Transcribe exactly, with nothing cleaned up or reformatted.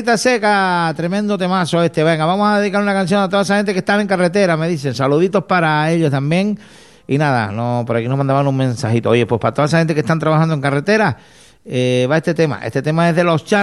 Cajita Seca, tremendo temazo este. Venga, vamos a dedicar una canción a toda esa gente que está en carretera, me dicen. Saluditos para ellos también. Y nada, no, por aquí nos mandaban un mensajito. Oye, pues para toda esa gente que están trabajando en carretera, eh, va este tema. Este tema es de los Char